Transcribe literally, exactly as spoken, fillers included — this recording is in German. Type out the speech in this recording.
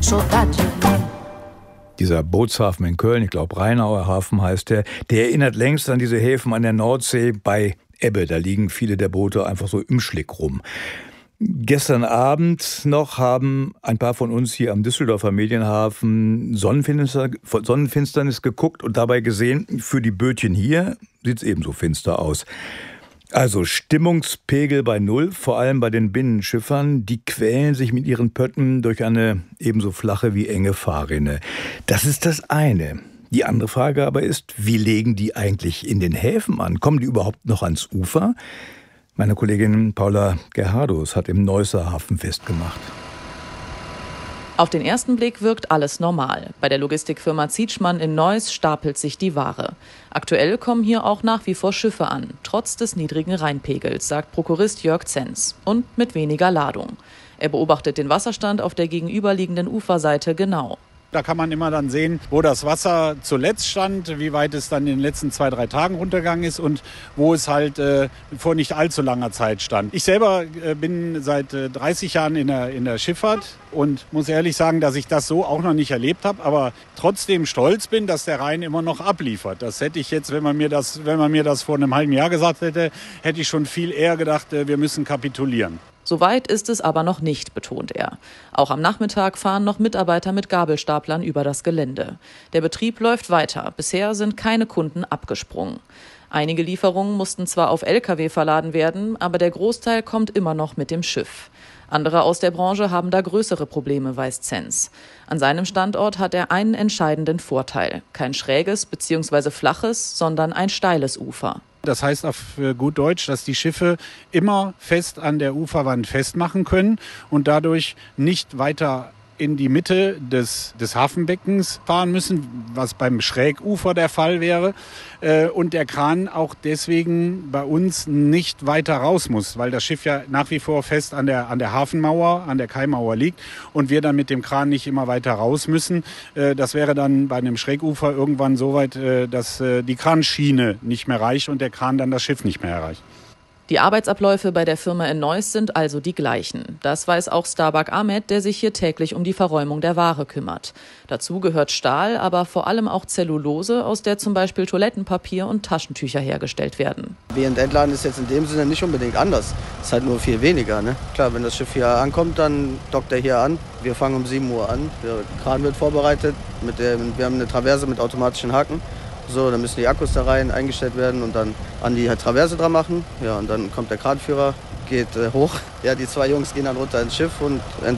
saudade. Dieser Bootshafen in Köln, ich glaube Rheinauer Hafen heißt der, der erinnert längst an diese Häfen an der Nordsee bei Ebbe. Da liegen viele der Boote einfach so im Schlick rum. Gestern Abend noch haben ein paar von uns hier am Düsseldorfer Medienhafen Sonnenfinster, Sonnenfinsternis geguckt und dabei gesehen, für die Bötchen hier sieht es ebenso finster aus. Also Stimmungspegel bei Null, vor allem bei den Binnenschiffern. Die quälen sich mit ihren Pötten durch eine ebenso flache wie enge Fahrrinne. Das ist das eine. Die andere Frage aber ist, wie legen die eigentlich in den Häfen an? Kommen die überhaupt noch ans Ufer? Meine Kollegin Paula Gerhardus hat im Neusser Hafen festgemacht. Auf den ersten Blick wirkt alles normal. Bei der Logistikfirma Zietschmann in Neuss stapelt sich die Ware. Aktuell kommen hier auch nach wie vor Schiffe an, trotz des niedrigen Rheinpegels, sagt Prokurist Jörg Zenz, und mit weniger Ladung. Er beobachtet den Wasserstand auf der gegenüberliegenden Uferseite genau. Da kann man immer dann sehen, wo das Wasser zuletzt stand, wie weit es dann in den letzten zwei, drei Tagen runtergegangen ist und wo es halt äh, vor nicht allzu langer Zeit stand. Ich selber äh, bin seit äh, dreißig Jahren in der, in der Schifffahrt und muss ehrlich sagen, dass ich das so auch noch nicht erlebt habe, aber trotzdem stolz bin, dass der Rhein immer noch abliefert. Das hätte ich jetzt, wenn man mir das, wenn man mir das vor einem halben Jahr gesagt hätte, hätte ich schon viel eher gedacht, äh, wir müssen kapitulieren. Soweit ist es aber noch nicht, betont er. Auch am Nachmittag fahren noch Mitarbeiter mit Gabelstaplern über das Gelände. Der Betrieb läuft weiter. Bisher sind keine Kunden abgesprungen. Einige Lieferungen mussten zwar auf L K W verladen werden, aber der Großteil kommt immer noch mit dem Schiff. Andere aus der Branche haben da größere Probleme, weiß Zenz. An seinem Standort hat er einen entscheidenden Vorteil. Kein schräges bzw. flaches, sondern ein steiles Ufer. Das heißt auf gut Deutsch, dass die Schiffe immer fest an der Uferwand festmachen können und dadurch nicht weiter in die Mitte des, des Hafenbeckens fahren müssen, was beim Schrägufer der Fall wäre. Äh, und der Kran auch deswegen bei uns nicht weiter raus muss, weil das Schiff ja nach wie vor fest an der, an der Hafenmauer, an der Kaimauer liegt und wir dann mit dem Kran nicht immer weiter raus müssen. Äh, das wäre dann bei einem Schrägufer irgendwann so weit, äh, dass äh, die Kranschiene nicht mehr reicht und der Kran dann das Schiff nicht mehr erreicht. Die Arbeitsabläufe bei der Firma in Neuss sind also die gleichen. Das weiß auch Starbuck Ahmed, der sich hier täglich um die Verräumung der Ware kümmert. Dazu gehört Stahl, aber vor allem auch Zellulose, aus der zum Beispiel Toilettenpapier und Taschentücher hergestellt werden. Während und Entladen ist jetzt in dem Sinne nicht unbedingt anders. Es ist halt nur viel weniger. Ne? Klar, wenn das Schiff hier ankommt, dann dockt er hier an. Wir fangen um sieben Uhr an. Der Kran wird vorbereitet. Mit der, wir haben eine Traverse mit automatischen Haken. So, dann müssen die Akkus da rein eingestellt werden und dann an die Traverse dran machen. Ja, und dann kommt der Kranführer, geht äh, hoch. Ja, die zwei Jungs gehen dann runter ins Schiff und